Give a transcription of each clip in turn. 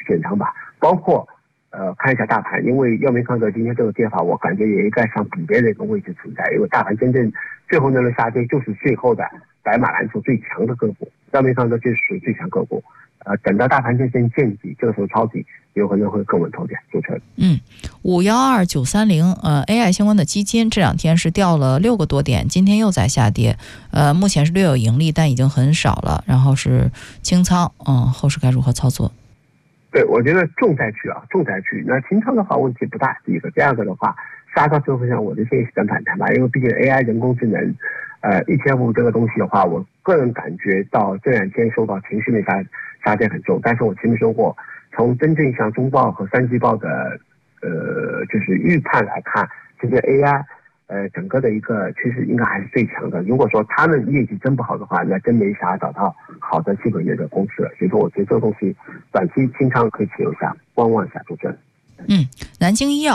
简单吧。包括看一下大盘，因为药明康德今天这个跌法，我感觉也应该上补跌的一个位置存在，因为大盘真正最后那轮下跌就是最后的白马蓝筹最强的个股，药明康德就是属于最强个股。等到大盘真正见底，这个时候抄底有可能会更稳妥点。主持人 ，512930AI 相关的基金这两天是掉了6个多点，今天又在下跌，目前是略有盈利，但已经很少了，然后是清仓，后市该如何操作？ 对，我觉得重灾区，那清仓的话问题不大，第一个，第二个的话，杀到最后上我的建议是等反弹吧，因为毕竟 AI 人工智能ETF 这个东西的话，我个人感觉到这两天受到情绪的下跌很重，但是我前面说过，从真正像中报和三季报的就是预判来看，这个 AI 整个的一个趋势应该还是最强的。如果说他们业绩真不好的话，那真没啥找到好的基本面的公司了。所以说我觉得这个东西短期清仓可以持有下，观望一下。主持人。 南京医药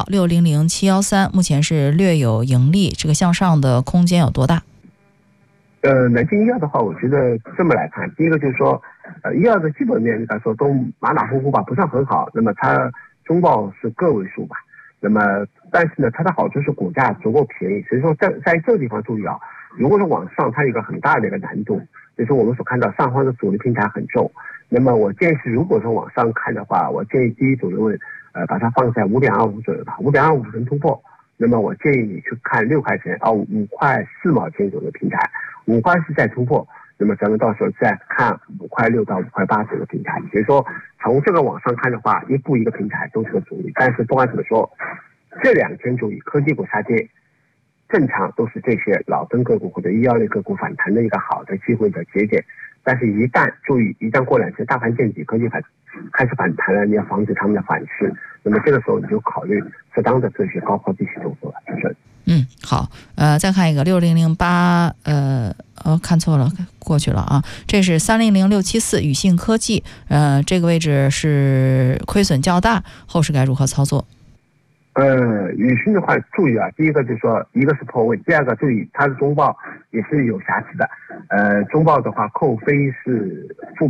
600713目前是略有盈利，这个向上的空间有多大？ 南京医药的话，我觉得这么来看，第一个就是说，医药的基本面应该说都马马虎虎吧，不算很好。那么它中报是个位数吧，那么但是呢，它的好处是股价足够便宜，所以说在这个地方注意啊，如果是往上，它有一个很大的一个难度，就是我们所看到上方的主力平台很重。那么我建议是，如果说往上看的话，我建议第一组位把它放在5.25左右吧，5.25能突破。那么我建议你去看6块钱5块4毛钱左右的平台，5块是在突破，那么咱们到时候再看5块6到5块8左右的平台。所以说从这个往上看的话，一步一个平台都是个阻力。但是不管怎么说，这2天注意科技股下跌，正常都是这些老增个股或者医药类个股反弹的一个好的机会的节点。但是一旦过2天大盘见底，科技开始反弹了，你要防止他们的反噬，那么这个时候你就考虑适当的这些高抛低吸动作了。就是好，再看一个6008，看错了，过去了啊，这是300674宇信科技，这个位置是亏损较大，后市该如何操作？ 宇信的话注意啊，第一个就是说，一个是破位，第二个注意它的中报也是有瑕疵的，中报的话扣非是负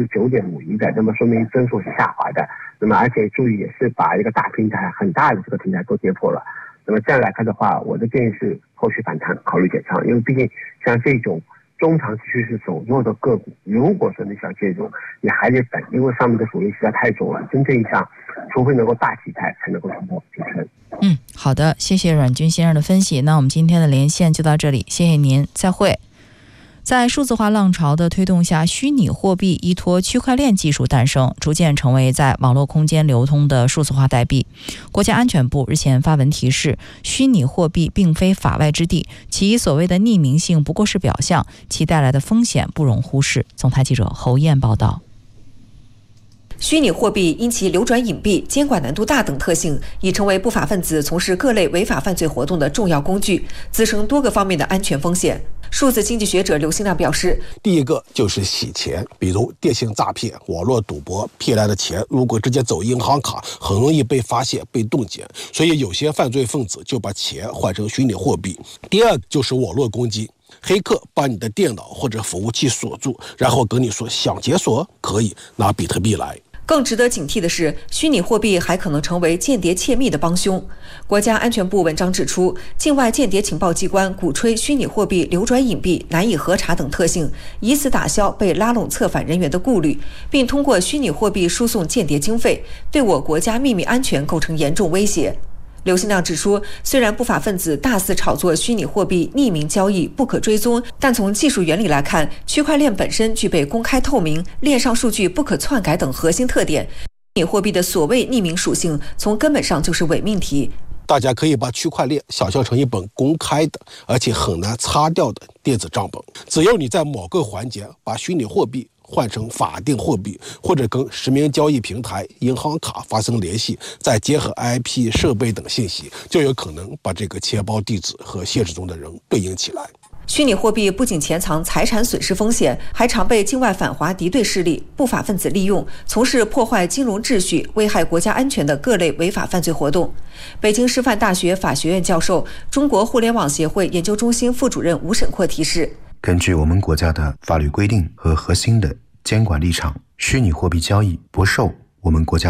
9.51%的，那么说明增速是下滑的，那么而且注意也是把一个大平台很大的这个平台都跌破了，那么这样来看的话，我的建议是后续反弹考虑减仓，因为毕竟像这种中长期趋势走弱的个股，如果说你想介入，你还得等，因为上面的主力实在太重了，真正意义上除非能够大起态才能够突破。 好的，谢谢阮军先生的分析。那我们今天的连线就到这里，谢谢您，再会。在数字化浪潮的推动下，虚拟货币依托区块链技术诞生，逐渐成为在网络空间流通的数字化代币。国家安全部日前发文提示，虚拟货币并非法外之地，其所谓的匿名性不过是表象，其带来的风险不容忽视。总台记者侯燕报道。 虚拟货币因其流转隐蔽、监管难度大等特性，已成为不法分子从事各类违法犯罪活动的重要工具，滋生多个方面的安全风险。数字经济学者刘新亮表示， 第一个就是洗钱，比如电信诈骗、网络赌博骗来的钱，如果直接走银行卡，很容易被发现、被冻结，所以有些犯罪分子就把钱换成虚拟货币。第二就是网络攻击。黑客把你的电脑或者服务器锁住，然后跟你说想解锁可以拿比特币来。 更值得警惕的是，虚拟货币还可能成为间谍窃密的帮凶。国家安全部文章指出，境外间谍情报机关鼓吹虚拟货币流转隐蔽、难以核查等特性，以此打消被拉拢策反人员的顾虑，并通过虚拟货币输送间谍经费，对我国家秘密安全构成严重威胁。刘新亮指出，虽然不法分子大肆炒作虚拟货币匿名交易不可追踪，但从技术原理来看，区块链本身具备公开透明、链上数据不可篡改等核心特点。虚拟货币的所谓匿名属性，从根本上就是伪命题。 大家可以把区块链想象成一本公开的，而且很难擦掉的电子账本。只要你在某个环节把虚拟货币换成法定货币，或者跟实名交易平台、银行卡发生联系，再结合 IP 设备等信息，就有可能把这个钱包地址和现实中的人对应起来。 虚拟货币不仅潜藏财产损失风险，还常被境外反华敌对势力、不法分子利用，从事破坏金融秩序、危害国家安全的各类违法犯罪活动。北京师范大学法学院教授、中国互联网协会研究中心副主任吴沈阔提示， 根据我们国家的法律规定和核心的监管立场，虚拟货币交易不受我们国家